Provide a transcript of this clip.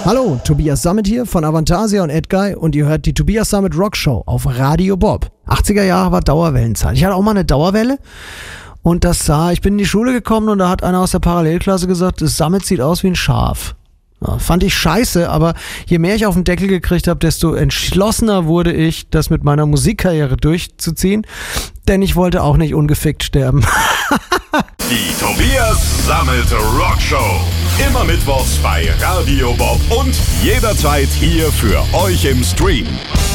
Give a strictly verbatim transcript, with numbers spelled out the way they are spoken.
Hallo, Tobias Sammet hier von Avantasia und Edguy und ihr hört die Tobias Sammet Rock Show auf Radio Bob. achtziger Jahre war Dauerwellenzeit. Ich hatte auch mal eine Dauerwelle und das sah, ich bin in die Schule gekommen und da hat einer aus der Parallelklasse gesagt, das Sammet sieht aus wie ein Schaf. Ja, fand ich scheiße, aber je mehr ich auf den Deckel gekriegt habe, desto entschlossener wurde ich, das mit meiner Musikkarriere durchzuziehen, denn ich wollte auch nicht ungefickt sterben. Die Tobias Sammet Rock Show. Immer mittwochs bei Radio Bob und jederzeit hier für euch im Stream.